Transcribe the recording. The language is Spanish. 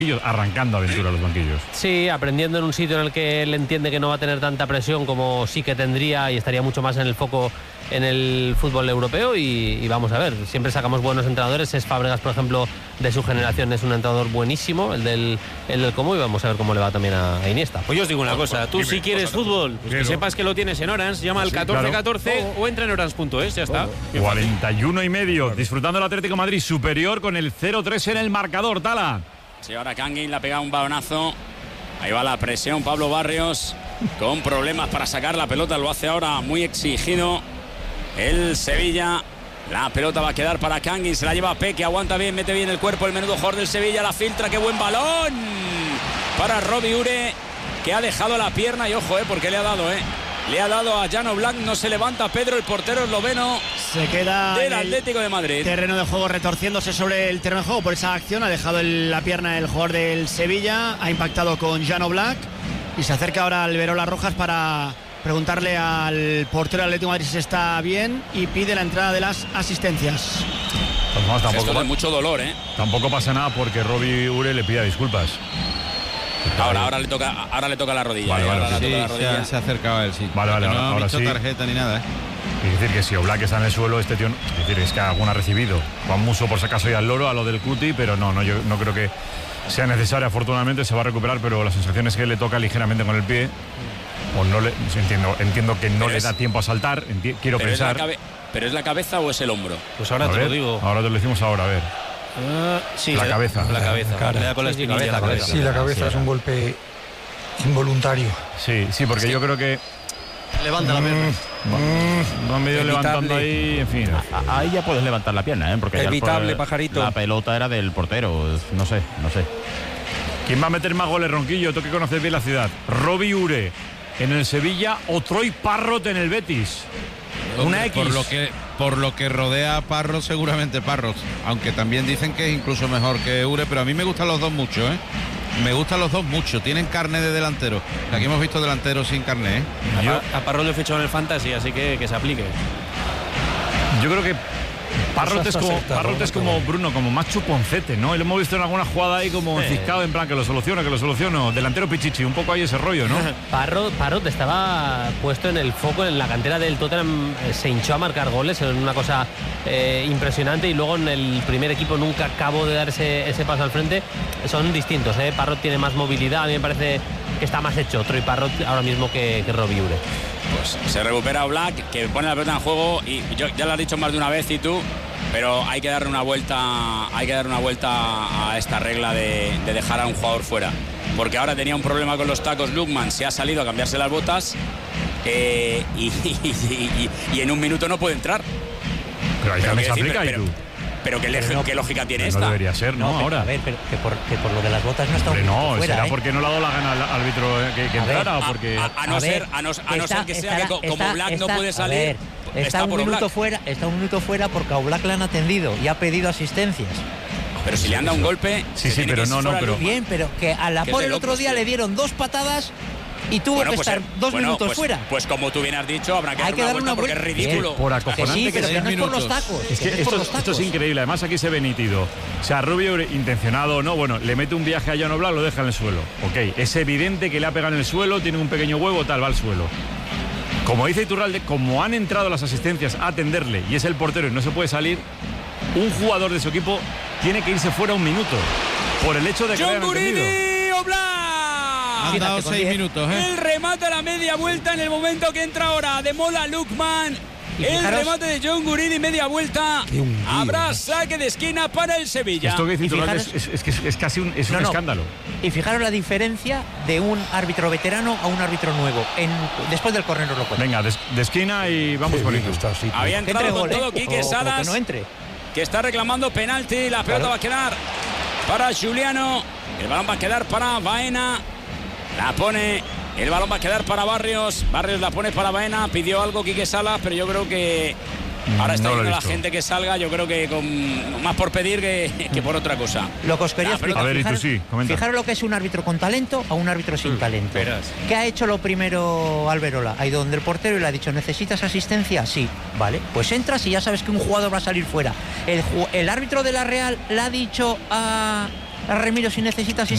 arrancando aventura a los banquillos. Sí, aprendiendo en un sitio en el que él entiende que no va a tener tanta presión como sí que tendría y estaría mucho más en el foco en el fútbol europeo y vamos a ver, siempre sacamos buenos entrenadores. Cesc Fábregas, por ejemplo, de su generación es un entrenador buenísimo, el del Como, y vamos a ver cómo le va también a Iniesta. Pues yo os digo una cosa, tú si quieres fútbol, pues que sepas que lo tienes en Orange, llama al 1414 o entra en orange.es, ya está. 41,5, disfrutando el Atlético de Madrid superior con el 0-3 en el marcador, Tala. Sí, ahora Kangin le ha pegado un balonazo. Ahí va la presión, Pablo Barrios con problemas para sacar la pelota, lo hace ahora muy exigido el Sevilla. La pelota va a quedar para Kangin, se la lleva Peque, aguanta bien, mete bien el cuerpo, el menudo jugador del Sevilla, la filtra, qué buen balón para Robbie Ure, que ha dejado la pierna y ojo, porque le ha dado a Jan Oblak, no se levanta Pedro, el portero esloveno. Se queda del Atlético de Madrid. Terreno de juego retorciéndose sobre el terreno de juego por esa acción. Ha dejado la pierna el jugador del Sevilla. Ha impactado con Jan Oblak. Y se acerca ahora Alberola Rojas para preguntarle al portero del Atlético de Madrid si está bien. Y pide la entrada de las asistencias. Pues vamos, tampoco de mucho dolor, Tampoco pasa nada porque Robbie Ure le pida disculpas. Ahora le toca la rodilla. Vale, se ha acercado a él, sí. Vale, no ahora ha visto sí. Tarjeta ni nada, Es decir, que si Oblak está en el suelo, este tío, es decir, es que alguna ha recibido. Juan Musso por si acaso y al loro, a lo del Cuti, pero yo no creo que sea necesario. Afortunadamente se va a recuperar, pero la sensación es que le toca ligeramente con el pie. O no le, entiendo que no le da tiempo a saltar, quiero pensar. ¿Pero es la cabeza o es el hombro? Pues ahora te lo digo. Ahora te lo decimos ahora, a ver. Sí, la cabeza. La cabeza. Le da con la espinilla la cabeza. Sí, la cabeza es un golpe involuntario. Sí, porque yo creo que levanta la pierna. Va medio levantando ahí, en fin. Ahí ya puedes levantar la pierna, porque evitable, pajarito. La pelota era del portero, no sé. ¿Quién va a meter más goles, Ronquillo? Tú que conoces bien la ciudad. ¿Robbie Ure en el Sevilla o Troy Parrott en el Betis? Una X. Por lo que rodea a Parrott, seguramente Parrott. Aunque también dicen que es incluso mejor que Ure, pero a mí me gustan los dos mucho, Me gustan los dos mucho. Tienen carne de delantero. Aquí hemos visto delanteros sin carne, A Parrott le he fichado en el Fantasy, así que se aplique. Yo creo que Parrott es como Bruno, como más chuponcete, ¿no? Y lo hemos visto en alguna jugada ahí como enciscado, en plan que lo soluciono. Delantero pichichi, un poco ahí ese rollo, ¿no? Parrott estaba puesto en el foco en la cantera del Tottenham, se hinchó a marcar goles, en una cosa impresionante, y luego en el primer equipo nunca acabó de dar ese paso al frente. Son distintos, Parrott tiene más movilidad, a mí me parece que está más hecho Troy Parrott ahora mismo que Robbie Ure. Pues se recupera Oblak, que pone la pelota en juego, y yo ya lo has dicho más de una vez y tú, pero hay que darle una vuelta a esta regla de dejar a un jugador fuera, porque ahora tenía un problema con los tacos Lukman, se ha salido a cambiarse las botas y en un minuto no puede entrar. Pero ahí también se aplica y tú. Pero qué lógica tiene esta. No debería ser, ¿no? Ahora. A ver, que por lo de las botas no está un no, fuera, será porque no le ha dado la gana al árbitro que entrara, o porque a no ser que sea que como Oblak no puede salir. Está un minuto fuera porque a Oblak le han atendido y ha pedido asistencias. Pero si le han dado un golpe. Sí, pero pero bien, pero que a la por el otro día le dieron 2 patadas y tuvo que estar 2 minutos fuera. Pues como tú bien has dicho, habrá que dar una vuelta porque es ridículo. Por acojonante sí, pero que no es por los tacos. Es que esto es increíble. Además, aquí se ve nítido. O sea, Rubio, intencionado o no, le mete un viaje a Jan Oblak, lo deja en el suelo. Ok, es evidente que le ha pegado en el suelo, tiene un pequeño huevo, va al suelo. Como dice Iturralde, como han entrado las asistencias a atenderle y es el portero y no se puede salir, un jugador de su equipo tiene que irse fuera un minuto por el hecho de que le hayan atendido. Oblak. Han dado 6 minutos, El remate a la media vuelta en el momento que entra ahora de Mola Lukman. El remate de John Guridi, media vuelta. Habrá saque de esquina para el Sevilla. Esto que dice Iturralde es casi un escándalo. Y fijaros la diferencia de un árbitro veterano a un árbitro nuevo. Después del córner lo cuento. Venga, de esquina y vamos por ahí. Había entrado con todo Quique Salas, que no entre, que está reclamando penalti. La pelota va a quedar para Juliano. El balón va a quedar para Baena. La pone. El balón va a quedar para Barrios. Barrios la pone para Baena. Pidió algo Quique Salas, pero yo creo que ahora está viendo la gente que salga. Yo creo que más por pedir que por otra cosa. Lo que os quería explicar. A ver, y tú sí, comenta. Fijaros lo que es un árbitro con talento a un árbitro sin talento. ¿Qué ha hecho lo primero Alberola? Ha ido donde el portero y le ha dicho: ¿necesitas asistencia? Sí. Vale, pues entras y ya sabes que un jugador va a salir fuera. El árbitro de la Real le ha dicho a Remiro si necesita asistencia.